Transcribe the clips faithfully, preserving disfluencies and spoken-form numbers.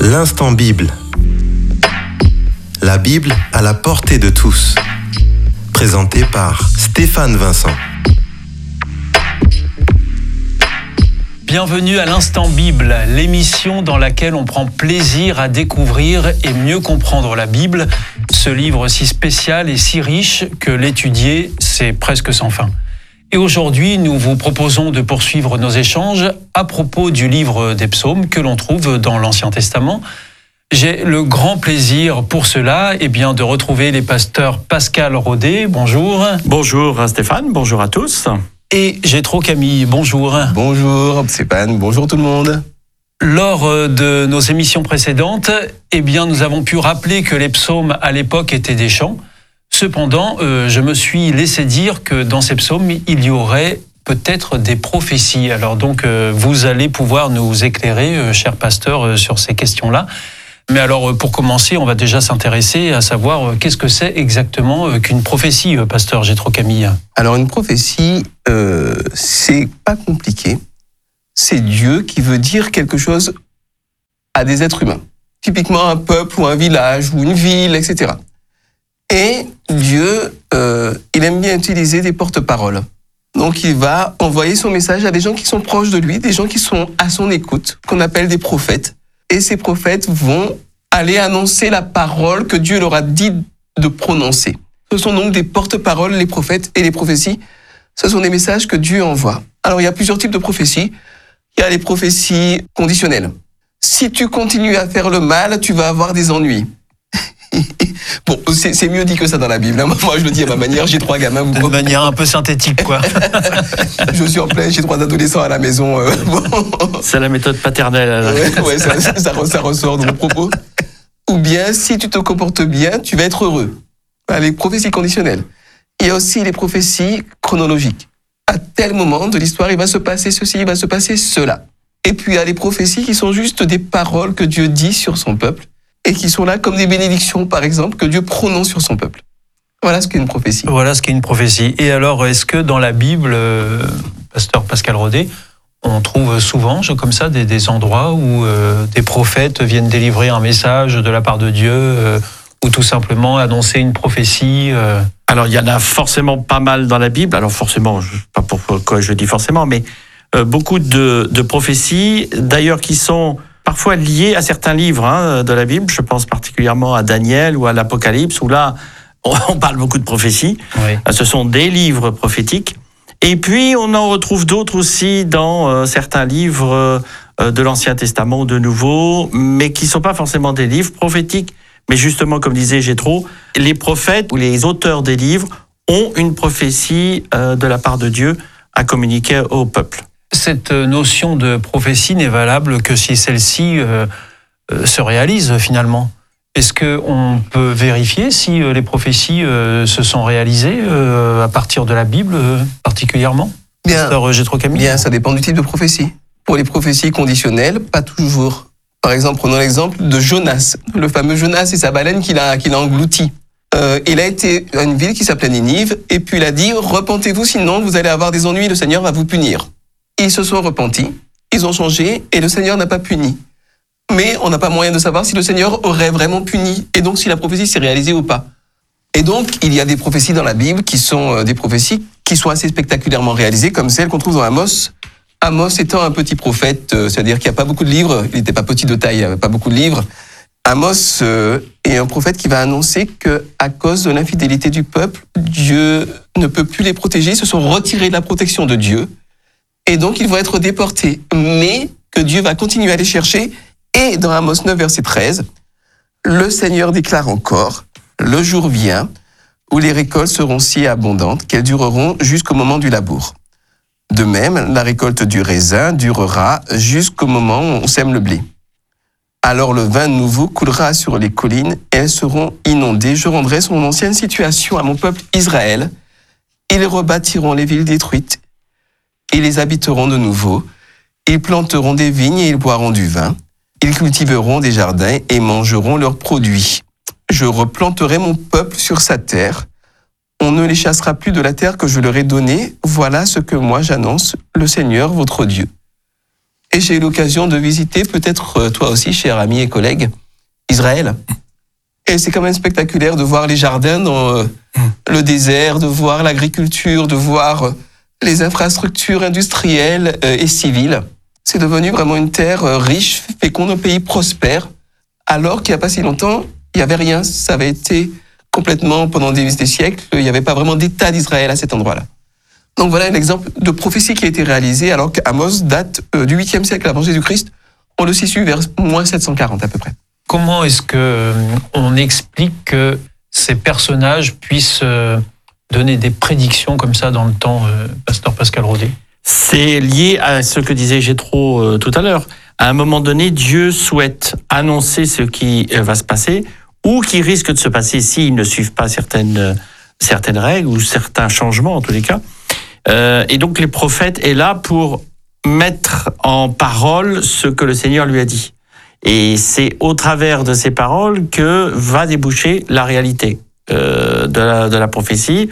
L'instant Bible. La Bible à la portée de tous. Présenté par Stéphane Vincent. Bienvenue à l'Instant Bible, l'émission dans laquelle on prend plaisir à découvrir et mieux comprendre la Bible, ce livre si spécial et si riche que l'étudier, c'est presque sans fin. Et aujourd'hui, nous vous proposons de poursuivre nos échanges à propos du livre des psaumes que l'on trouve dans l'Ancien Testament. J'ai le grand plaisir pour cela eh bien, de retrouver les pasteurs Pascal Rodet. Bonjour. Bonjour Stéphane, bonjour à tous. Et Jétro Camille, bonjour. Bonjour Stéphane, bonjour tout le monde. Lors de nos émissions précédentes, eh bien, nous avons pu rappeler que les psaumes à l'époque étaient des chants. Cependant, euh, je me suis laissé dire que dans ces psaumes, il y aurait peut-être des prophéties. Alors donc, euh, vous allez pouvoir nous éclairer, euh, chers pasteurs, euh, sur ces questions-là. Mais alors, pour commencer, on va déjà s'intéresser à savoir euh, qu'est-ce que c'est exactement euh, qu'une prophétie, euh, pasteur Jétro Camille. Alors une prophétie, euh, c'est pas compliqué. C'est Dieu qui veut dire quelque chose à des êtres humains. Typiquement un peuple ou un village ou une ville, et cetera. Et Dieu, euh, il aime bien utiliser des porte-paroles. Donc il va envoyer son message à des gens qui sont proches de lui, des gens qui sont à son écoute, qu'on appelle des prophètes. Et ces prophètes vont aller annoncer la parole que Dieu leur a dit de prononcer. Ce sont donc des porte-paroles, les prophètes et les prophéties. Ce sont des messages que Dieu envoie. Alors il y a plusieurs types de prophéties. Il y a les prophéties conditionnelles. Si tu continues à faire le mal, tu vas avoir des ennuis. Bon, c'est, c'est mieux dit que ça dans la Bible. Moi, je le dis à ma manière, j'ai trois gamins. Vous... De manière un peu synthétique, quoi. Je suis en plein, j'ai trois adolescents à la maison. Euh, bon. C'est la méthode paternelle. Ouais, ouais ça, ça, ça ressort de mon propos. Ou bien, si tu te comportes bien, tu vas être heureux. Voilà, les prophéties conditionnelles. Il y a aussi les prophéties chronologiques. À tel moment de l'histoire, il va se passer ceci, il va se passer cela. Et puis, il y a les prophéties qui sont juste des paroles que Dieu dit sur son peuple. Et qui sont là comme des bénédictions, par exemple, que Dieu prononce sur son peuple. Voilà ce qu'est une prophétie. Voilà ce qu'est une prophétie. Et alors, est-ce que dans la Bible, euh, pasteur Pascal Rodet, on trouve souvent, comme ça, des, des endroits où euh, des prophètes viennent délivrer un message de la part de Dieu, euh, ou tout simplement annoncer une prophétie euh... Alors, il y en a forcément pas mal dans la Bible. Alors, forcément, je ne sais pas pourquoi je dis forcément, mais euh, beaucoup de, de prophéties, d'ailleurs, qui sont parfois liés à certains livres hein, de la Bible. Je pense particulièrement à Daniel ou à l'Apocalypse, où là, on parle beaucoup de prophéties. Oui. Ce sont des livres prophétiques. Et puis, on en retrouve d'autres aussi dans euh, certains livres euh, de l'Ancien Testament ou de Nouveau, mais qui ne sont pas forcément des livres prophétiques. Mais justement, comme disait Jétro, les prophètes ou les auteurs des livres ont une prophétie euh, de la part de Dieu à communiquer au peuple. Cette notion de prophétie n'est valable que si celle-ci euh, euh, se réalise finalement. Est-ce qu'on peut vérifier si euh, les prophéties euh, se sont réalisées euh, à partir de la Bible euh, particulièrement ? Bien, Jétro Camille ? Bien, ça dépend du type de prophétie. Pour les prophéties conditionnelles, pas toujours. Par exemple, prenons l'exemple de Jonas, le fameux Jonas et sa baleine qu'il a, qu'il a englouti. Euh, il a été à une ville qui s'appelait Ninive, et puis il a dit « Repentez-vous, sinon vous allez avoir des ennuis, le Seigneur va vous punir ». Ils se sont repentis, ils ont changé, et le Seigneur n'a pas puni. Mais on n'a pas moyen de savoir si le Seigneur aurait vraiment puni, et donc si la prophétie s'est réalisée ou pas. Et donc, il y a des prophéties dans la Bible qui sont des prophéties qui sont assez spectaculairement réalisées, comme celle qu'on trouve dans Amos. Amos étant un petit prophète, c'est-à-dire qu'il n'y a pas beaucoup de livres, il n'était pas petit de taille, il n'y avait pas beaucoup de livres. Amos est un prophète qui va annoncer que, à cause de l'infidélité du peuple, Dieu ne peut plus les protéger, ils se sont retirés de la protection de Dieu. Et donc, ils vont être déportés. Mais que Dieu va continuer à les chercher. Et dans Amos neuf, verset treize, le Seigneur déclare encore, « Le jour vient où les récoltes seront si abondantes qu'elles dureront jusqu'au moment du labour. De même, la récolte du raisin durera jusqu'au moment où on sème le blé. Alors le vin nouveau coulera sur les collines et elles seront inondées. Je rendrai son ancienne situation à mon peuple Israël. Ils rebâtiront les villes détruites. Ils les habiteront de nouveau, ils planteront des vignes et ils boiront du vin, ils cultiveront des jardins et mangeront leurs produits. Je replanterai mon peuple sur sa terre, on ne les chassera plus de la terre que je leur ai donnée, voilà ce que moi j'annonce, le Seigneur votre Dieu. » Et j'ai eu l'occasion de visiter, peut-être toi aussi, cher ami et collègue, Israël. Et c'est quand même spectaculaire de voir les jardins dans euh, le désert, de voir l'agriculture, de voir euh, les infrastructures industrielles euh, et civiles. C'est devenu vraiment une terre euh, riche, féconde, un pays prospère, alors qu'il n'y a pas si longtemps, il n'y avait rien. Ça avait été complètement, pendant des, des siècles, il n'y avait pas vraiment d'État d'Israël à cet endroit-là. Donc voilà un exemple de prophétie qui a été réalisée, alors qu'Amos date euh, du huitième siècle avant Jésus-Christ. On le situe vers moins sept cent quarante à peu près. Comment est-ce que euh, on explique que ces personnages puissent euh, donner des prédictions comme ça dans le temps, euh, pasteur Pascal Rodet? C'est lié à ce que disait Jétro euh, tout à l'heure. À un moment donné, Dieu souhaite annoncer ce qui euh, va se passer ou qui risque de se passer s'ils ne suivent pas certaines, euh, certaines règles ou certains changements en tous les cas. Euh, et donc les prophètes est là pour mettre en parole ce que le Seigneur lui a dit. Et c'est au travers de ces paroles que va déboucher la réalité euh, de, la, de la prophétie.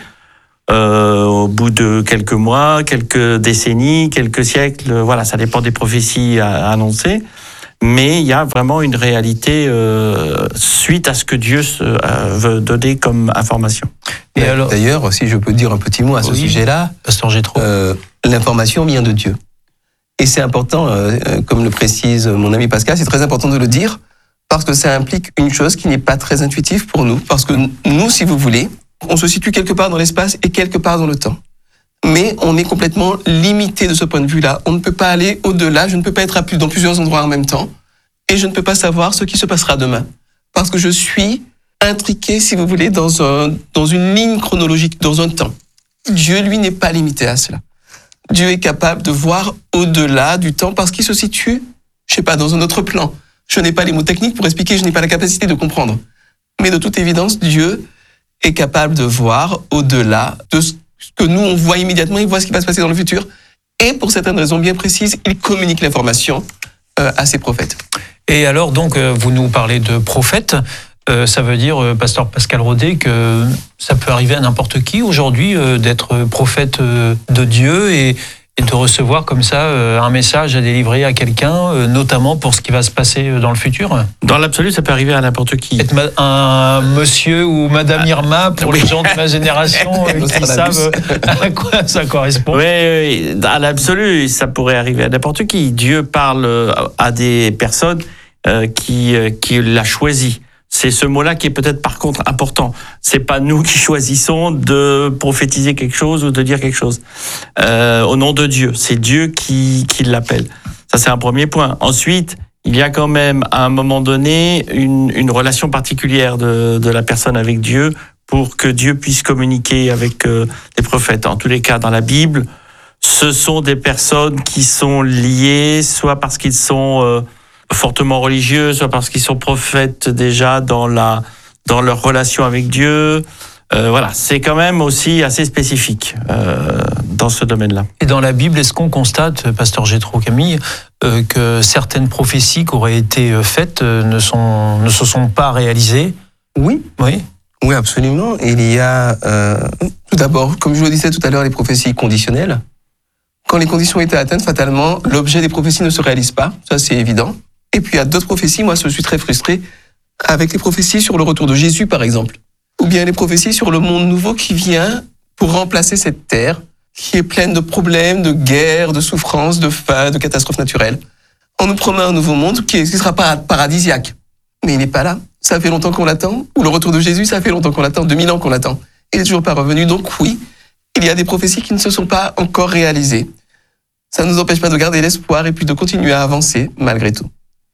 Euh, au bout de quelques mois, quelques décennies, quelques siècles, voilà, ça dépend des prophéties à, à annoncer. Mais il y a vraiment une réalité euh, suite à ce que Dieu euh, veut donner comme information. Et ouais, alors, d'ailleurs, si je peux dire un petit mot à ce oui, sujet-là, pasteur Jétro. Euh, l'information vient de Dieu. Et c'est important, euh, comme le précise mon ami Pascal, c'est très important de le dire, parce que ça implique une chose qui n'est pas très intuitive pour nous. Parce que nous, si vous voulez, on se situe quelque part dans l'espace et quelque part dans le temps. Mais on est complètement limité de ce point de vue-là. On ne peut pas aller au-delà, je ne peux pas être à plus, dans plusieurs endroits en même temps, et je ne peux pas savoir ce qui se passera demain. Parce que je suis intriqué, si vous voulez, dans, un, dans une ligne chronologique, dans un temps. Dieu, lui, n'est pas limité à cela. Dieu est capable de voir au-delà du temps parce qu'il se situe, je sais pas, dans un autre plan. Je n'ai pas les mots techniques pour expliquer, je n'ai pas la capacité de comprendre. Mais de toute évidence, Dieu est capable de voir au-delà de ce que nous, on voit immédiatement, il voit ce qui va se passer dans le futur. Et pour certaines raisons bien précises, il communique l'information euh, à ses prophètes. Et alors, donc, euh, vous nous parlez de prophètes. Euh, ça veut dire, euh, pasteur Pascal Rodet, que ça peut arriver à n'importe qui aujourd'hui euh, d'être prophète euh, de Dieu et, et de recevoir comme ça euh, un message à délivrer à quelqu'un, euh, notamment pour ce qui va se passer dans le futur. Dans l'absolu, ça peut arriver à n'importe qui. Être ma- un monsieur ou madame Irma pour oui. les gens de ma génération euh, qui savent à quoi ça correspond. Oui, oui, à l'absolu, ça pourrait arriver à n'importe qui. Dieu parle à des personnes euh, qui, euh, qui l'a choisi. C'est ce mot-là qui est peut-être par contre important. C'est pas nous qui choisissons de prophétiser quelque chose ou de dire quelque chose. Euh, au nom de Dieu, c'est Dieu qui, qui l'appelle. Ça, c'est un premier point. Ensuite, il y a quand même à un moment donné une, une relation particulière de, de la personne avec Dieu pour que Dieu puisse communiquer avec euh, les prophètes. En tous les cas, dans la Bible, ce sont des personnes qui sont liées, soit parce qu'ils sont euh, fortement religieux, soit parce qu'ils sont prophètes déjà dans la dans leur relation avec Dieu. Euh, voilà, c'est quand même aussi assez spécifique euh, dans ce domaine-là. Et dans la Bible, est-ce qu'on constate, pasteur Jétro Camille, euh, que certaines prophéties qui auraient été faites euh, ne sont ne se sont pas réalisées? Oui. Oui. Oui, absolument. Il y a euh, tout d'abord, comme je le disais tout à l'heure, les prophéties conditionnelles. Quand les conditions étaient atteintes, fatalement, l'objet des prophéties ne se réalise pas. Ça, c'est évident. Et puis, il y a d'autres prophéties. Moi, je suis très frustré avec les prophéties sur le retour de Jésus, par exemple. Ou bien les prophéties sur le monde nouveau qui vient pour remplacer cette terre qui est pleine de problèmes, de guerres, de souffrances, de faim, de catastrophes naturelles. On nous promet un nouveau monde qui ne sera pas paradisiaque. Mais il n'est pas là. Ça fait longtemps qu'on l'attend. Ou le retour de Jésus, ça fait longtemps qu'on l'attend. deux mille ans qu'on l'attend. Il n'est toujours pas revenu. Donc oui, il y a des prophéties qui ne se sont pas encore réalisées. Ça ne nous empêche pas de garder l'espoir et puis de continuer à avancer malgré tout.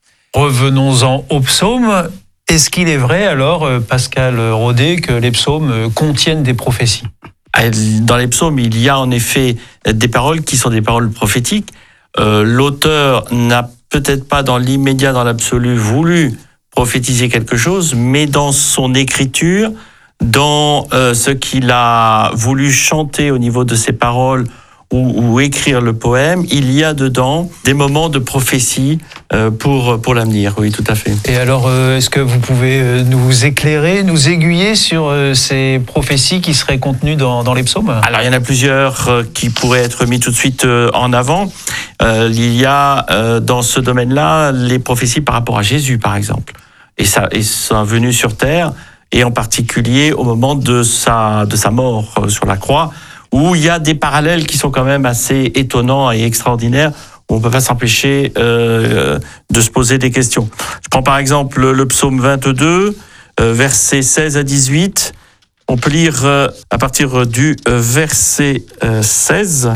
Revenons-en aux psaumes. Est-ce qu'il est vrai alors, Pascal Rodet, que les psaumes contiennent des prophéties ? Dans les psaumes, il y a en effet des paroles qui sont des paroles prophétiques. Euh, l'auteur n'a peut-être pas dans l'immédiat, dans l'absolu, voulu prophétiser quelque chose, mais dans son écriture, dans euh, ce qu'il a voulu chanter au niveau de ses paroles ou, ou écrire le poème, il y a dedans des moments de prophétie euh, pour, pour l'avenir. Oui, tout à fait. Et alors, euh, est-ce que vous pouvez euh, nous éclairer, nous aiguiller sur euh, ces prophéties qui seraient contenues dans, dans les psaumes ? Alors, il y en a plusieurs euh, qui pourraient être mis tout de suite euh, en avant. Euh, il y a euh, dans ce domaine-là les prophéties par rapport à Jésus, par exemple, et sa, et sa venue sur terre, et en particulier au moment de sa, de sa mort euh, sur la croix, où il y a des parallèles qui sont quand même assez étonnants et extraordinaires, où on ne peut pas s'empêcher euh, de se poser des questions. Je prends par exemple le, le psaume vingt-deux, euh, versets seize à dix-huit. On peut lire euh, à partir du euh, verset euh, seize.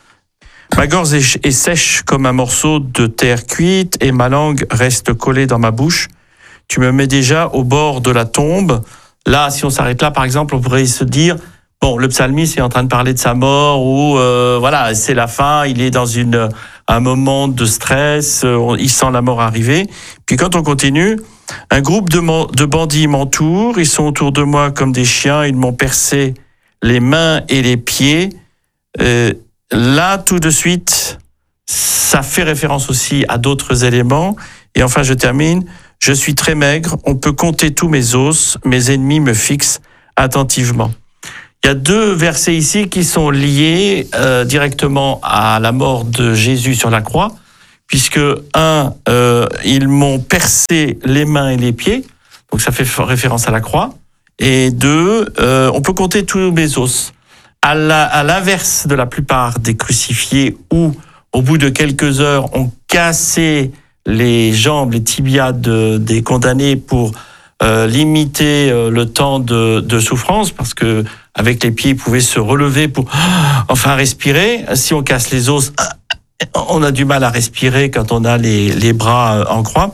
« Ma gorge est, est sèche comme un morceau de terre cuite, et ma langue reste collée dans ma bouche. Tu me mets déjà au bord de la tombe. » Là, si on s'arrête là, par exemple, on pourrait se dire, bon, le psalmiste est en train de parler de sa mort, ou euh, voilà, c'est la fin, il est dans une, un moment de stress, euh, il sent la mort arriver. Puis quand on continue, un groupe de, de bandits m'entoure, ils sont autour de moi comme des chiens, ils m'ont percé les mains et les pieds. Euh, là, tout de suite, ça fait référence aussi à d'autres éléments. Et enfin, je termine. Je suis très maigre, on peut compter tous mes os, mes ennemis me fixent attentivement. Il y a deux versets ici qui sont liés euh, directement à la mort de Jésus sur la croix, puisque un, euh, ils m'ont percé les mains et les pieds, donc ça fait référence à la croix, et deux, euh, on peut compter tous mes os. À, la, à l'inverse de la plupart des crucifiés, où au bout de quelques heures, on cassait les jambes, les tibias de, des condamnés pour euh, limiter euh, le temps de, de souffrance, parce que avec les pieds, ils pouvaient se relever pour enfin respirer. Si on casse les os, on a du mal à respirer quand on a les, les bras en croix.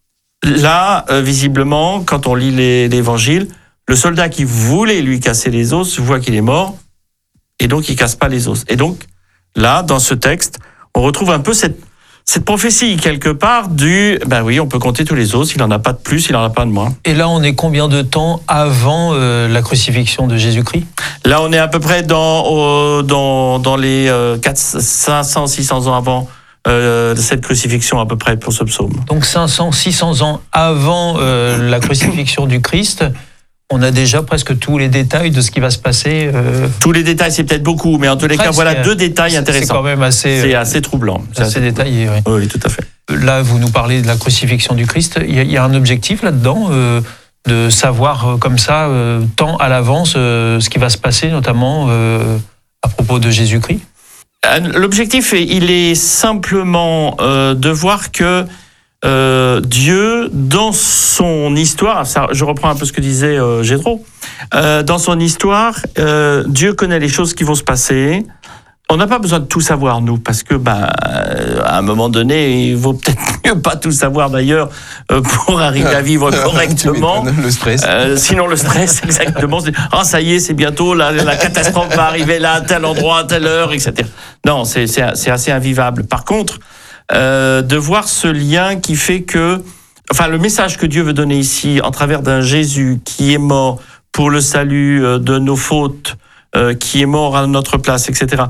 Là, euh, visiblement, quand on lit les, l'évangile, le soldat qui voulait lui casser les os voit qu'il est mort, et donc il casse pas les os. Et donc, là, dans ce texte, on retrouve un peu cette Cette prophétie, quelque part, du... Ben oui, on peut compter tous les os, il n'en a pas de plus, il n'en a pas de moins. Et là, on est combien de temps avant euh, la crucifixion de Jésus-Christ ? Là, on est à peu près dans, euh, dans, dans les euh, cinq cents, six cents ans avant euh, cette crucifixion, à peu près, pour ce psaume. Donc cinq cents, six cents ans avant euh, la crucifixion du Christ, on a déjà presque tous les détails de ce qui va se passer. Euh... Tous les détails, c'est peut-être beaucoup, mais en tous les presque, cas, voilà deux détails intéressants. C'est quand même assez... C'est assez troublant. C'est assez, assez détaillé, oui. Oui, tout à fait. Là, vous nous parlez de la crucifixion du Christ. Il y a, il y a un objectif là-dedans, euh, de savoir euh, comme ça, euh, tant à l'avance, euh, ce qui va se passer, notamment euh, à propos de Jésus-Christ. L'objectif, il est simplement euh, de voir que Euh, Dieu, dans son histoire, ça, je reprends un peu ce que disait euh, Gédro, euh, dans son histoire, euh, Dieu connaît les choses qui vont se passer. On n'a pas besoin de tout savoir, nous, parce que, ben, à un moment donné, il vaut peut-être mieux pas tout savoir, d'ailleurs, euh, pour arriver à vivre correctement. Le stress. Euh, sinon, le stress, exactement. Ah, oh, ça y est, c'est bientôt, la, la catastrophe va arriver là, à tel endroit, à telle heure, et cetera. Non, c'est, c'est, c'est assez invivable. Par contre, Euh, de voir ce lien qui fait que, enfin, le message que Dieu veut donner ici, en travers d'un Jésus qui est mort pour le salut euh, de nos fautes, euh, qui est mort à notre place, et cetera,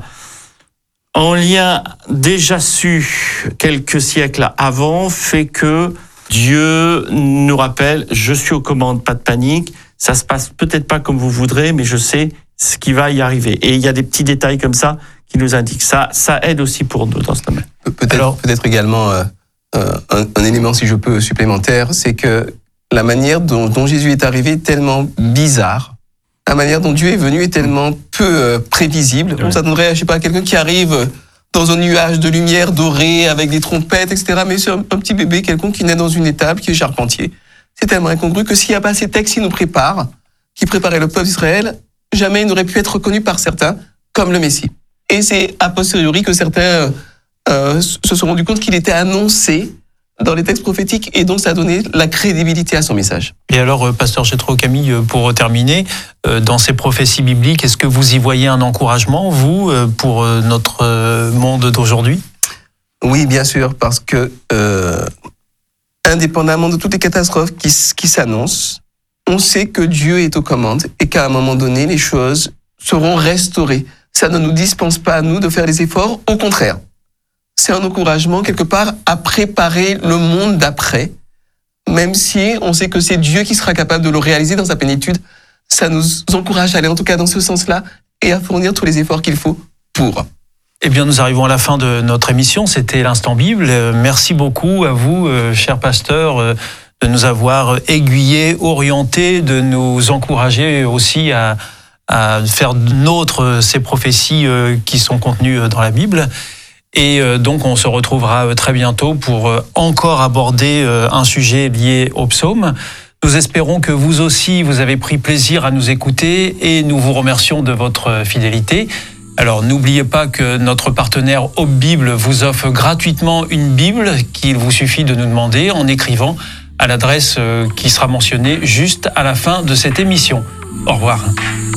en lien déjà su quelques siècles avant, fait que Dieu nous rappelle, je suis aux commandes, pas de panique, ça se passe peut-être pas comme vous voudrez, mais je sais ce qui va y arriver. Et il y a des petits détails comme ça qui nous indiquent ça. Ça aide aussi pour nous dans ce domaine. Peut-être, Alors, peut-être également euh, un, un élément, si je peux, supplémentaire, c'est que la manière dont, dont Jésus est arrivé est tellement bizarre. La manière dont Dieu est venu est tellement peu euh, prévisible. Ouais. On s'attendrait, je sais pas, à quelqu'un qui arrive dans un nuage de lumière dorée avec des trompettes, et cetera. Mais c'est un, un petit bébé, quelqu'un qui naît dans une étable, qui est charpentier. C'est tellement incongru que s'il n'y a pas ces textes qui nous préparent, qui préparaient le peuple d'Israël, jamais il n'aurait pu être reconnu par certains comme le Messie. Et c'est a posteriori que certains euh, se sont rendus compte qu'il était annoncé dans les textes prophétiques, et donc ça a donné la crédibilité à son message. Et alors, pasteur Gétro Camille, pour terminer, dans ces prophéties bibliques, est-ce que vous y voyez un encouragement, vous, pour notre monde d'aujourd'hui ? Oui, bien sûr, parce que euh, indépendamment de toutes les catastrophes qui, qui s'annoncent, on sait que Dieu est aux commandes et qu'à un moment donné, les choses seront restaurées. ça ne nous dispense pas à nous de faire des efforts. Au contraire, c'est un encouragement quelque part à préparer le monde d'après, même si on sait que c'est Dieu qui sera capable de le réaliser dans sa plénitude. Ça nous encourage à aller en tout cas dans ce sens-là et à fournir tous les efforts qu'il faut pour. Eh bien, nous arrivons à la fin de notre émission. C'était l'Instant Bible. Merci beaucoup à vous, cher pasteur, de nous avoir aiguillés, orientés, de nous encourager aussi à, à faire nôtre ces prophéties qui sont contenues dans la Bible. Et donc, on se retrouvera très bientôt pour encore aborder un sujet lié au psaume. Nous espérons que vous aussi, vous avez pris plaisir à nous écouter et nous vous remercions de votre fidélité. Alors, n'oubliez pas que notre partenaire Hope Bible vous offre gratuitement une Bible qu'il vous suffit de nous demander en écrivant à l'adresse qui sera mentionnée juste à la fin de cette émission. Au revoir.